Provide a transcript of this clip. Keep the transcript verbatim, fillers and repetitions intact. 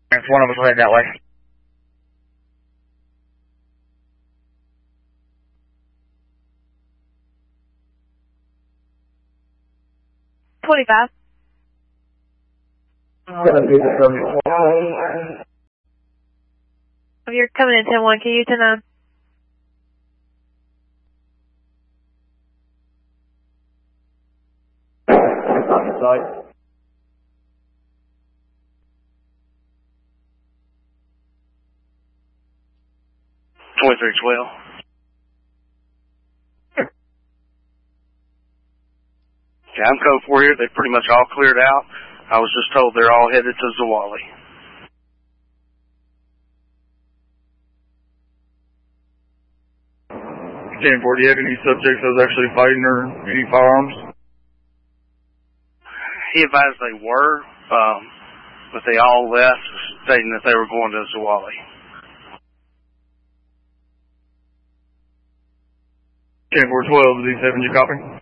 If one of us will head that way. twenty-five. If you're coming in ten one, can you ten nine? Site. twenty-three twelve. Okay, I'm code four here. They pretty much all cleared out. I was just told they're all headed to Zawali. ten four, do you have any subjects that was actually fighting or any firearms? He advised they were, um, but they all left, stating that they were going to Zawali. ten four twelve, is he having you copy?